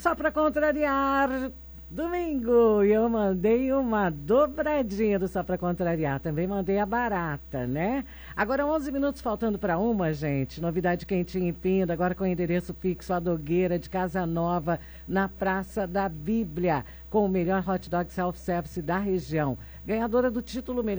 Só para contrariar, domingo, e eu mandei uma dobradinha do Só para Contrariar. Também mandei a barata, né? Agora 11 minutos faltando para uma, gente. Novidade quentinha em Pinda, agora com endereço fixo, a Dogueira de Casa Nova, na Praça da Bíblia, com o melhor hot dog self-service da região. Ganhadora do título melhor